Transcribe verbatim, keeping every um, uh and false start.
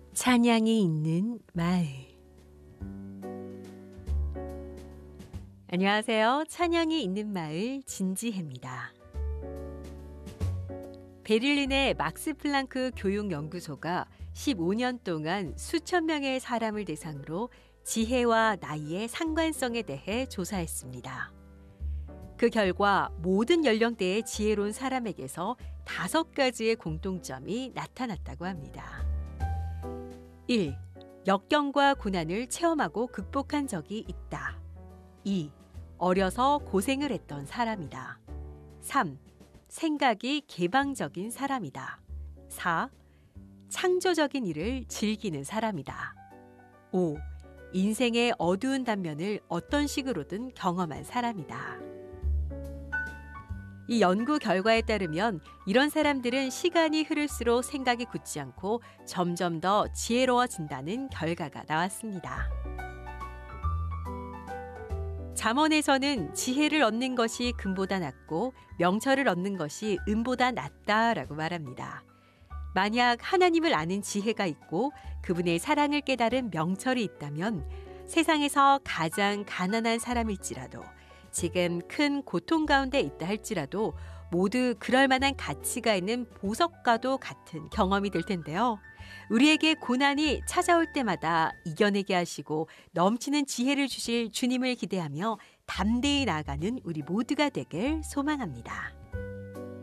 찬양이 있는 마을. 안녕하세요. 찬양이 있는 마을 진지혜입니다. 베를린의 막스 플랑크 교육연구소가 십오 년 동안 수천 명의 사람을 대상으로 지혜와 나이의 상관성에 대해 조사했습니다. 그 결과 모든 연령대의 지혜로운 사람에게서 다섯 가지의 공통점이 나타났다고 합니다. 일. 역경과 고난을 체험하고 극복한 적이 있다. 이. 어려서 고생을 했던 사람이다. 삼. 생각이 개방적인 사람이다. 사. 창조적인 일을 즐기는 사람이다. 오. 인생의 어두운 단면을 어떤 식으로든 경험한 사람이다. 이 연구 결과에 따르면 이런 사람들은 시간이 흐를수록 생각이 굳지 않고 점점 더 지혜로워진다는 결과가 나왔습니다. 잠언에서는 지혜를 얻는 것이 금보다 낫고 명철을 얻는 것이 은보다 낫다라고 말합니다. 만약 하나님을 아는 지혜가 있고 그분의 사랑을 깨달은 명철이 있다면 세상에서 가장 가난한 사람일지라도 지금 큰 고통 가운데 있다 할지라도 모두 그럴 만한 가치가 있는 보석과도 같은 경험이 될 텐데요. 우리에게 고난이 찾아올 때마다 이겨내게 하시고 넘치는 지혜를 주실 주님을 기대하며 담대히 나아가는 우리 모두가 되길 소망합니다.